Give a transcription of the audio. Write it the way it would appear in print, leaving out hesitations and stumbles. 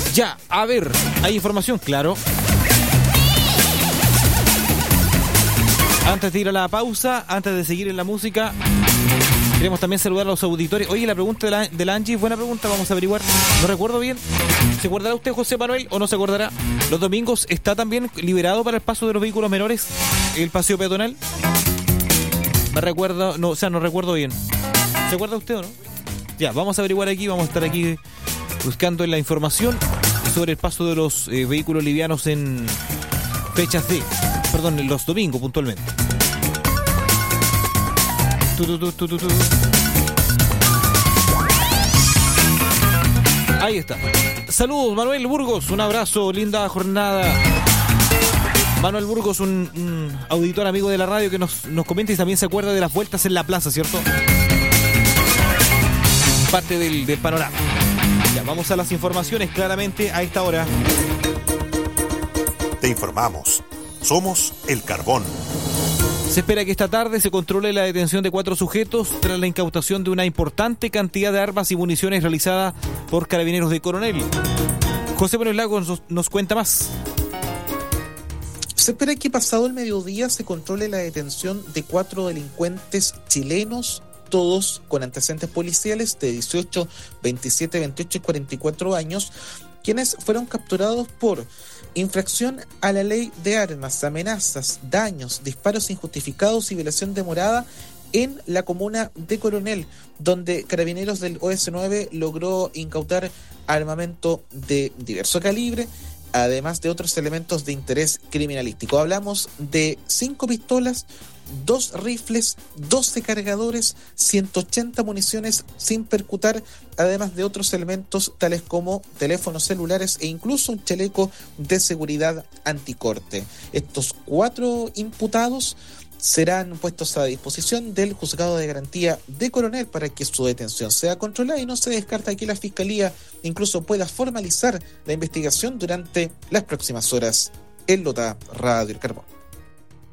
Ya, a ver, ¿hay información? Claro. Antes de ir a la pausa, antes de seguir en la música, queremos también saludar a los auditores. Oye, la pregunta de la Angie, buena pregunta, vamos a averiguar. No recuerdo bien. ¿Se acordará usted, José Manuel, o no se acordará? ¿Los domingos está también liberado para el paso de los vehículos menores el paseo peatonal? Me recuerdo, no, o sea, no recuerdo bien. ¿Se acuerda usted o no? Ya, vamos a averiguar aquí, vamos a estar aquí buscando la información sobre el paso de los vehículos livianos en fechas de, perdón, los domingos puntualmente. Ahí está. Saludos, Manuel Burgos, un abrazo, linda jornada. Manuel Burgos, un auditor amigo de la radio que nos comenta y también se acuerda de las vueltas en la plaza, ¿cierto? Parte del panorama. Ya, vamos a las informaciones claramente a esta hora. Te informamos. Somos El Carbón. Se espera que esta tarde se controle la detención de 4 sujetos tras la incautación de una importante cantidad de armas y municiones realizada por Carabineros de Coronel. José Manuel Lagos nos cuenta más. Se espera que pasado el mediodía se controle la detención de 4 delincuentes chilenos, todos con antecedentes policiales de 18, 27, 28 y 44 años, quienes fueron capturados por infracción a la ley de armas, amenazas, daños, disparos injustificados y violación de morada en la comuna de Coronel, donde Carabineros del OS9 logró incautar armamento de diverso calibre, además de otros elementos de interés criminalístico. Hablamos de 5 pistolas, 2 rifles, 12 cargadores, 180 municiones sin percutar, además de otros elementos tales como teléfonos celulares e incluso un chaleco de seguridad anticorte. Estos 4 imputados serán puestos a disposición del Juzgado de Garantía de Coronel para que su detención sea controlada y no se descarta que la Fiscalía incluso pueda formalizar la investigación durante las próximas horas. En Lota, Radio El Carbón.